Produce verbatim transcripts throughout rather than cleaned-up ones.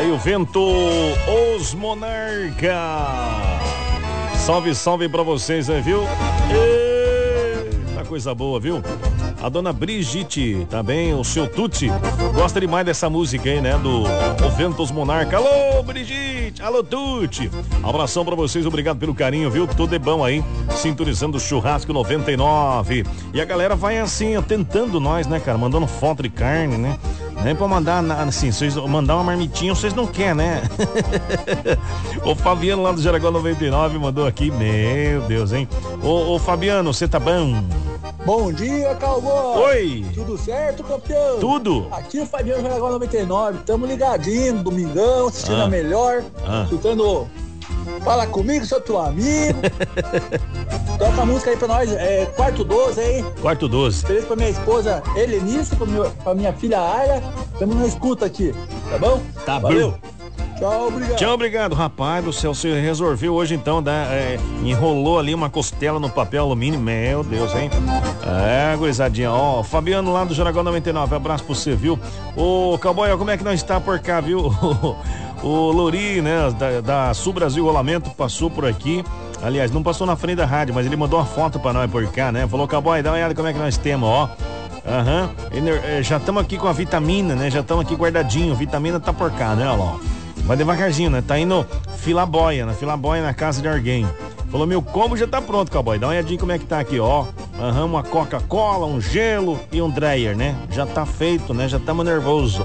aí o vento, os Monarca. Salve, salve pra vocês aí, viu? Eita, coisa boa, viu? A dona Brigitte, também o seu Tuti, gosta demais dessa música aí, né? Do O Vento, os Monarca. Alô, Brigitte! Alô, Tuti! Abração pra vocês, obrigado pelo carinho, viu? Tudo é bom aí, sintonizando o Churrasco noventa e nove. E a galera vai assim, ó, tentando nós, né, cara? Mandando foto de carne, né? Nem pra mandar, assim, vocês mandar uma marmitinha, vocês não querem, né? O Fabiano lá do Jaraguá noventa e nove mandou aqui, meu Deus, hein? Ô, ô Fabiano, você tá bom? Bom dia, Cowboy! Oi! Tudo certo, campeão? Tudo! Aqui o Fabiano Jaraguá noventa e nove, tamo ligadinho, domingão, assistindo ah. a melhor, ah. escutando Fala Comigo, Sou Teu Amigo. Toca a música aí pra nós, é Quarto doze, hein? Quarto doze. Feliz pra minha esposa Helenice, pra, meu, pra minha filha Aya, tamo na escuta aqui, tá bom? Tá, valeu! Bom. Tchau, obrigado. Tchau, obrigado. Rapaz do céu, você resolveu hoje então, né? É, enrolou ali uma costela no papel alumínio. Meu Deus, hein? É, gurizadinha. Ó, Fabiano lá do Jaraguá noventa e nove, abraço pra você, viu? Ô, Cowboy, como é que nós está por cá, viu? O Lori, né, da, da Sul Brasil Rolamento, passou por aqui. Aliás, não passou na frente da rádio, mas ele mandou uma foto pra nós por cá, né? Falou, Cowboy, dá uma olhada como é que nós temos, ó. Aham. Uhum. Já estamos aqui com a vitamina, né? Já estamos aqui guardadinho. A vitamina tá por cá, né, ó. Vai devagarzinho, né? Tá indo filaboia, na filaboia na casa de alguém. Falou, meu combo já tá pronto, Cowboy. Dá uma olhadinha como é que tá aqui, ó. Aham, uhum, uma Coca-Cola, um gelo e um dryer, né? Já tá feito, né? Já estamos nervoso.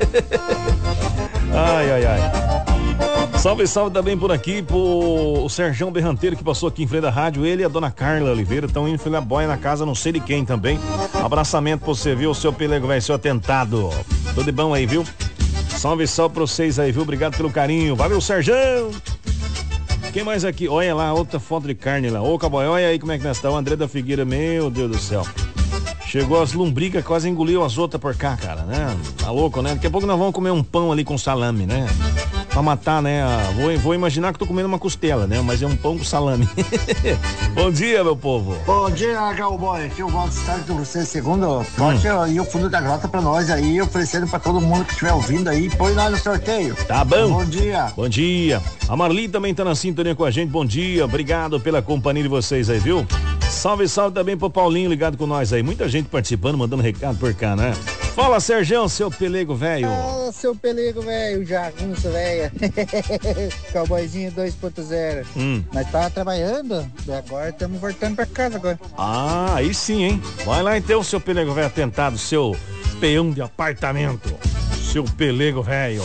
Ai, ai, ai. Salve, salve também por aqui pro o Serjão Berranteiro que passou aqui em frente da rádio. Ele e a dona Carla Oliveira estão indo filaboia na casa, não sei de quem também. Abraçamento pra você, viu? O seu pelego vai ser atentado. Tudo de bom aí, viu? Salve, salve pra vocês aí, viu? Obrigado pelo carinho. Valeu, Serjão! Quem mais aqui? Olha lá, outra foto de carne lá. Ô, Cowboy, olha aí como é que nós estamos. O André da Figueira, meu Deus do céu. Chegou as lombrigas, quase engoliu as outras por cá, cara, né? Tá louco, né? Daqui a pouco nós vamos comer um pão ali com salame, né? Pra matar, né? Vou, vou imaginar que tô comendo uma costela, né? Mas é um pão com salame. Bom dia, meu povo. Bom dia, Cowboy. Aqui eu volto estar com você segundo pote hum. e o fundo da grota pra nós aí, oferecendo pra todo mundo que estiver ouvindo aí, põe nós no sorteio. Tá bom. Bom dia. Bom dia. A Marli também tá na sintonia com a gente. Bom dia. Obrigado pela companhia de vocês aí, viu? Salve, salve também pro Paulinho ligado com nós aí. Muita gente participando, mandando recado por cá, né? Fala, Serjão, seu pelego velho. Ah, seu pelego velho, jagunço velho. Cowboyzinho dois ponto zero. Hum. Nós tava trabalhando e agora estamos voltando pra casa agora. Ah, aí sim, hein? Vai lá então, seu pelego velho atentado, seu peão de apartamento. Seu pelego velho.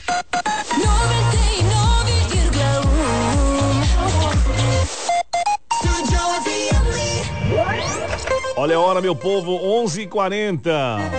Olha a hora, meu povo, onze e quarenta.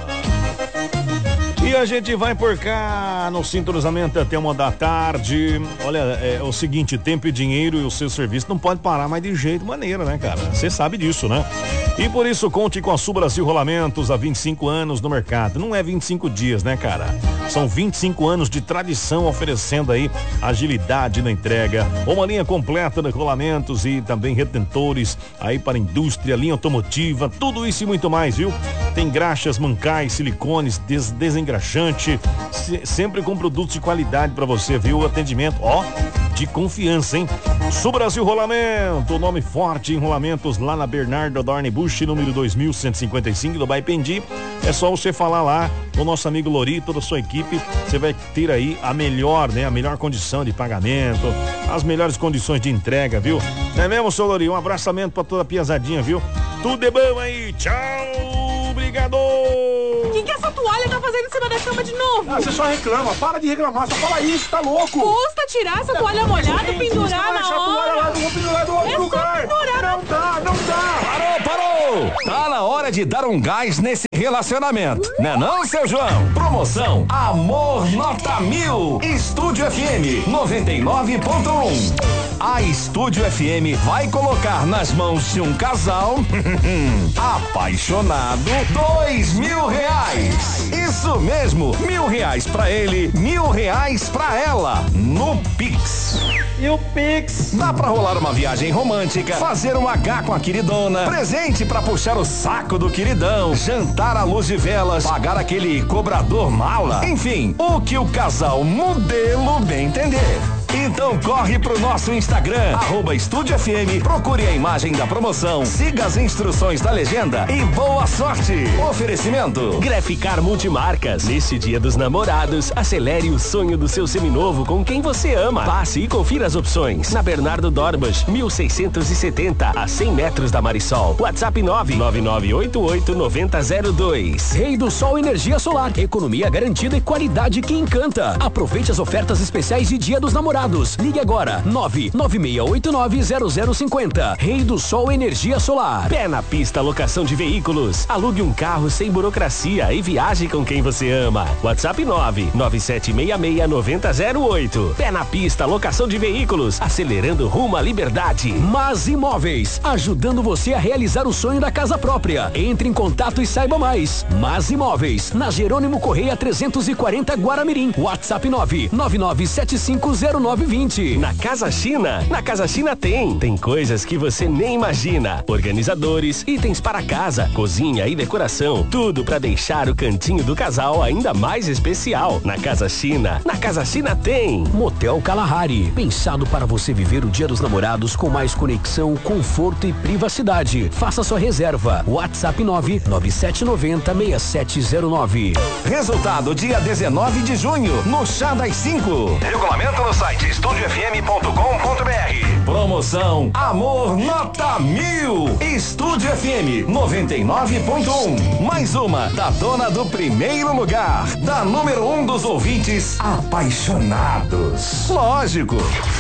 E a gente vai por cá no sintonizamento até uma da tarde. Olha, é o seguinte, tempo e dinheiro e o seu serviço não pode parar mais de jeito maneira, né, cara? Você sabe disso, né? E por isso conte com a Sul Brasil Rolamentos há vinte e cinco anos no mercado. Não é vinte e cinco dias, né, cara? São vinte e cinco anos de tradição oferecendo aí agilidade na entrega. Uma linha completa de rolamentos e também retentores aí para indústria, linha automotiva, tudo isso e muito mais, viu? Tem graxas, mancais, silicones, des desengraxante, se sempre com produtos de qualidade para você, viu? Atendimento, ó, de confiança, hein? Sul Brasil Rolamento, nome forte em rolamentos lá na Bernardo Adorne Bush, número dois mil cento e cinquenta e cinco do Baipendi. É só você falar lá com o nosso amigo Lori, toda a sua equipe, você vai ter aí a melhor, né? A melhor condição de pagamento, as melhores condições de entrega, viu? Não é mesmo, seu Lori? Um abraçamento pra toda a piazadinha, viu? Tudo é bom aí, tchau, obrigado! O que, que essa toalha tá fazendo em cima da cama de novo? Ah, você só reclama, para de reclamar, só fala isso, tá louco? Custa tirar essa toalha molhada e pendurar na hora. Lá, vou pendurar do outro é lugar. Pendurar. Não dá, não dá. Parou, parou! Tá na hora de dar um gás nesse relacionamento, né não, seu João? Promoção Amor Nota Mil, Estúdio F M noventa e nove ponto um. a Estúdio F M vai colocar nas mãos de um casal apaixonado dois mil reais. Isso mesmo, mil reais pra ele, mil reais pra ela, no Pix. E o Pix? Dá pra rolar uma viagem romântica, fazer um H com a queridona, presente pra puxar o saco do queridão, jantar à luz de velas, pagar aquele cobrador mala, enfim, o que o casal modelo bem entender. Então corre pro nosso Instagram, arroba Estúdio F M, procure a imagem da promoção, siga as instruções da legenda e boa sorte. Oferecimento Graficar Multimarcas. Neste Dia dos Namorados, acelere o sonho do seu seminovo com quem você ama. Passe e confira as opções. Na Bernardo Dorbas, mil seiscentos e setenta, a cem metros da Marisol. WhatsApp nove nove nove oito oito nove zero zero dois. Rei do Sol Energia Solar. Economia garantida e qualidade que encanta. Aproveite as ofertas especiais de Dia dos Namorados. Ligue agora, nove nove seis oito nove zero zero cinco zero. Rei do Sol Energia Solar. Pé na Pista Locação de Veículos. Alugue um carro sem burocracia e viaje com quem você ama. WhatsApp nove nove sete seis seis nove zero zero oito. Pé na Pista Locação de Veículos. Acelerando rumo à liberdade. Mas Imóveis, ajudando você a realizar o sonho da casa própria. Entre em contato e saiba mais. Mas Imóveis, na Jerônimo Correia trezentos e quarenta Guaramirim. WhatsApp nove nove nove sete cinco zero nove vinte. Na Casa China, na Casa China tem. Tem coisas que você nem imagina. Organizadores, itens para casa, cozinha e decoração. Tudo para deixar o cantinho do casal ainda mais especial. Na Casa China, na Casa China tem. Motel Kalahari, pensado para você viver o Dia dos Namorados com mais conexão, conforto e privacidade. Faça sua reserva. WhatsApp nove nove sete nove zero seis sete zero nove. Resultado dia dezenove de junho, no Chá das cinco. Regulamento no site estúdio f m ponto com ponto b r. Promoção Amor Nota Mil. Estúdio F M noventa e nove ponto um. Mais uma da dona do primeiro lugar, da número um dos ouvintes apaixonados. Lógico.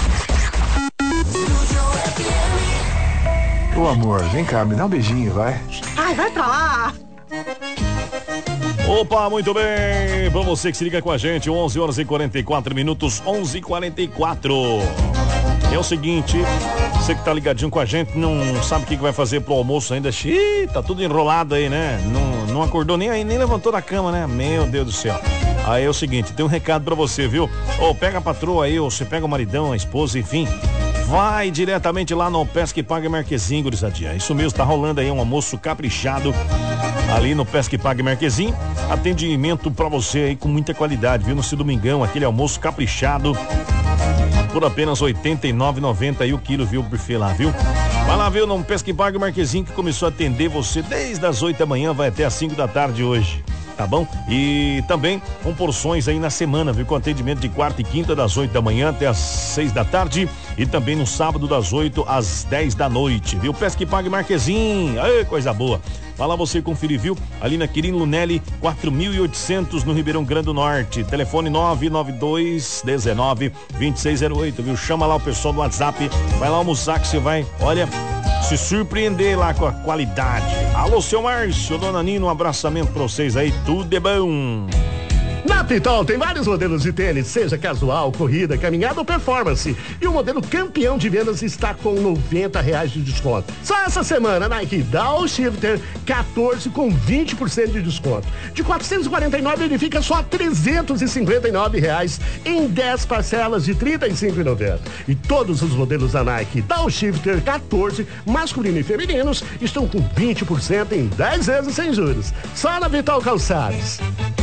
Ô amor, vem cá, me dá um beijinho, vai. Ai, vai pra lá. Opa, muito bem. Pra você que se liga com a gente, onze horas e quarenta e quatro minutos, onze e quarenta e quatro. É o seguinte, você que tá ligadinho com a gente, não sabe o que, que vai fazer pro almoço ainda. Xiii, tá tudo enrolado aí, né? Não, não acordou nem aí, nem levantou da cama, né? Meu Deus do céu. Aí é o seguinte, tem um recado pra você, viu? Ou pega a patroa aí, ou você pega o maridão, a esposa, enfim. Vai diretamente lá no Pesca e Pague Marquezinho, gurizadinha. Isso mesmo, tá rolando aí um almoço caprichado ali no Pesca e Pague Marquezinho. Atendimento pra você aí com muita qualidade, viu? No seu domingão, aquele almoço caprichado por apenas oitenta e nove reais e noventa centavos aí o quilo, viu? O buffet lá, viu? Vai lá, viu? No Pesca e Pague Marquezinho, que começou a atender você desde as oito da manhã, vai até as cinco da tarde hoje. Tá bom? E também com porções aí na semana, viu? Com atendimento de quarta e quinta das oito da manhã até as seis da tarde e também no sábado das oito às dez da noite, viu? Pesca e Pague Marquezinho, aí coisa boa. Vai lá você conferir, viu? Ali na Quirino Lunelli, quatro mil e oitocentos no Ribeirão Grande do Norte. Telefone nove nove dois um nove dois seis zero oito, viu? Chama lá o pessoal do WhatsApp, vai lá almoçar que você vai, olha, se surpreender lá com a qualidade. Alô, seu Márcio, dona Nina, um abraçamento pra vocês aí, tudo é bom. Na Pitol tem vários modelos de tênis, seja casual, corrida, caminhada ou performance. E o modelo campeão de vendas está com noventa reais de desconto. Só essa semana, Nike Downshifter quatorze com vinte por cento de desconto. De quatrocentos e quarenta e nove ele fica só trezentos e cinquenta e nove reais em dez parcelas de trinta e cinco reais e noventa centavos. E todos os modelos da Nike Downshifter quatorze, masculino e femininos, estão com vinte por cento em dez vezes sem juros. Só na Vital Calçados.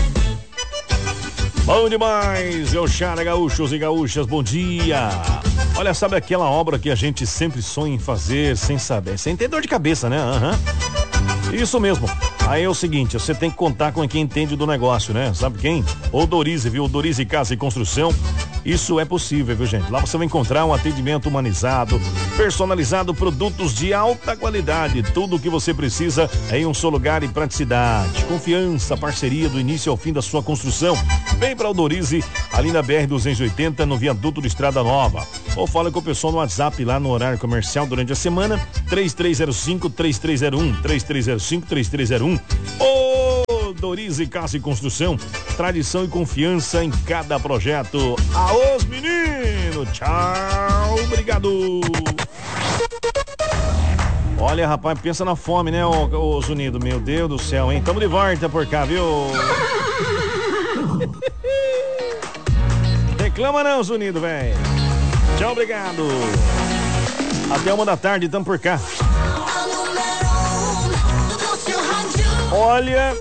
Bom demais, eu Chara, gaúchos e gaúchas, bom dia. Olha, sabe aquela obra que a gente sempre sonha em fazer sem saber, sem ter dor de cabeça, né? Uhum. Isso mesmo. Aí é o seguinte, você tem que contar com quem entende do negócio, né? Sabe quem? O Dorize, viu? Dorize Casa e Construção. Isso é possível, viu, gente? Lá você vai encontrar um atendimento humanizado, personalizado, produtos de alta qualidade. Tudo o que você precisa é em um só lugar e praticidade. Confiança, parceria do início ao fim da sua construção. Vem para o Dorize, ali na B R duzentos e oitenta, no viaduto do Estrada Nova. Ou fala com o pessoal no WhatsApp lá no horário comercial durante a semana, três três zero cinco, três três zero um, três três zero cinco, três três zero um. Ô, Dorize Casa e Construção, tradição e confiança em cada projeto. Aôs, menino! Tchau, obrigado! Olha, rapaz, pensa na fome, né, ô, ô Zunido? Meu Deus do céu, hein? Tamo de volta por cá, viu? Reclama não, Zunido, velho. Tchau, obrigado. Até uma da tarde, tamo por cá. Olha,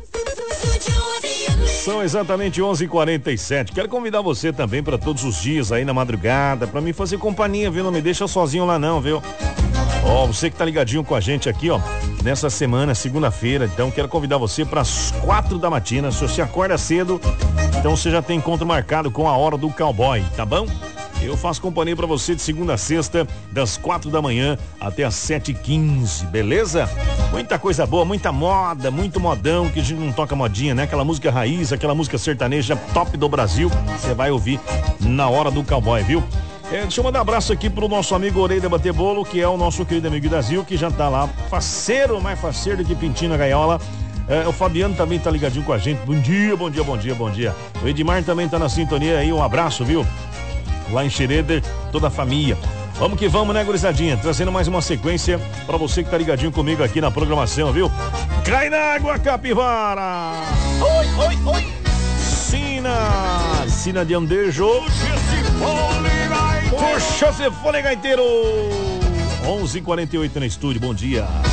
são exatamente onze e quarenta e sete. Quero convidar você também para todos os dias aí na madrugada, para me fazer companhia, viu? Não me deixa sozinho lá não, viu? Ó, oh, você que tá ligadinho com a gente aqui, ó, nessa semana, segunda-feira, então quero convidar você para as quatro da matina. Se você acorda cedo, então você já tem encontro marcado com a Hora do Cowboy, tá bom? Eu faço companhia pra você de segunda a sexta, das quatro da manhã até as sete e quinze, beleza? Muita coisa boa, muita moda, muito modão, que a gente não toca modinha, né? Aquela música raiz, aquela música sertaneja top do Brasil, você vai ouvir na Hora do Cowboy, viu? É, deixa eu mandar um abraço aqui pro nosso amigo Orelha Bater Bolo, que é o nosso querido amigo Brasil, que já tá lá, faceiro, mais faceiro do que pintinho na gaiola. É, o Fabiano também tá ligadinho com a gente. Bom dia, bom dia, bom dia, bom dia. O Edmar também tá na sintonia aí, um abraço, viu? Lá em Xereder, toda a família. Vamos que vamos, né, gurizadinha? Trazendo mais uma sequência pra você que tá ligadinho comigo aqui na programação, viu? Cai na água, capivara! Oi, oi, oi! Sina! Sina de Andejo! Puxa esse fole, gaiteiro! onze e quarenta e oito no estúdio, bom dia!